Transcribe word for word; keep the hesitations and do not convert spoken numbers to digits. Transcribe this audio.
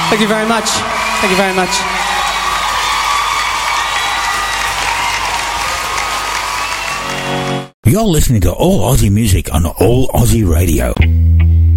Thank you very much. Thank you very much. You're listening to All Aussie Music on All Aussie Radio.